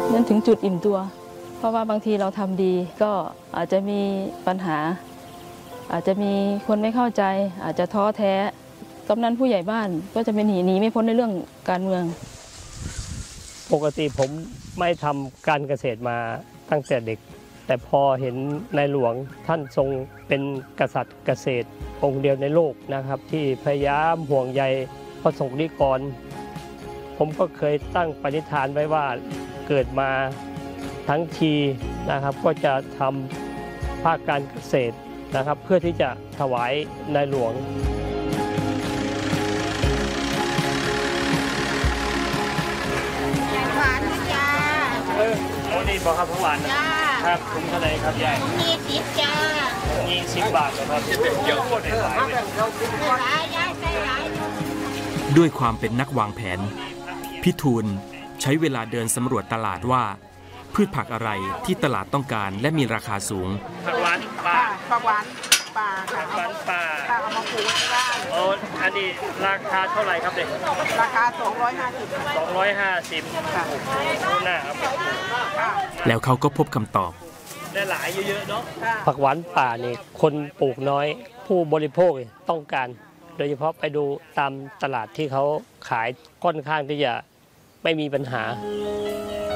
นั่นถึงจุดอิ่มตัวเพราะว่าบางทีเราทำดีก็อาจจะมีปัญหาอาจจะมีคนไม่เข้าใจอาจจะท้อแท้กำนันผู้ใหญ่บ้านก็จะเป็นหนีไม่พ้นในเรื่องการเมืองปกติผมไม่ทำการเกษตรมาตั้งแต่เด็กแต่พอเห็นในหลวงท่านทรงเป็นกษัตริย์เกษตรองค์เดียวในโลกนะครับที่พยายามห่วงใยประสงค์นิกรผมก็เคยตั้งปณิธานไว้ว่าเกิดมาทั้งทีนะครับก็จะทำภาคการเกษตรนะครับเพื่อที่จะถวายในหลวงหวานจ้าโอ้นี่บอกครับหวานครับคุ้มเท่าไหร่ครับยาย 20จ้า 20 บาทนะครับเดี๋ยวโคตรหลายด้วยความเป็นนักวางแผนพี่ทูลใช้เวลาเดินสำรวจตลาดว่าพืชผักอะไรที่ตลาดต้องการและมีราคาสูงผักหวานป่าผักหวานป่าค่ะผักหวานป่าเอามาปลูกที่บ้านอันนี้ราคาเท่าไหร่ครับเด็กราคา250ค่ะน่าครับแล้วเขาก็พบคำตอบได้หลายเยอะๆเนาะผักหวานป่านี่คนปลูกน้อยผู้บริโภคต้องการโดยเฉพาะไปดูตามตลาดที่เขาขายค่อนข้างที่จะไม่มีปัญหา